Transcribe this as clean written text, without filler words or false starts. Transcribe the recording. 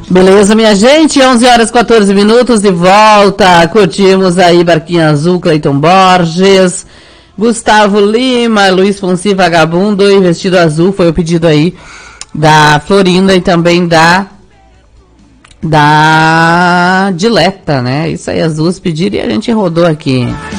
Beleza, minha gente, 11 horas 14 minutos, de volta, curtimos aí Barquinho Azul, Cleiton Borges, Gustavo Lima, Luiz Fonsi, Vagabundo e Vestido Azul, foi o pedido aí da Florinda e também da Dileta, né? Isso aí, as duas pediram e a gente rodou aqui.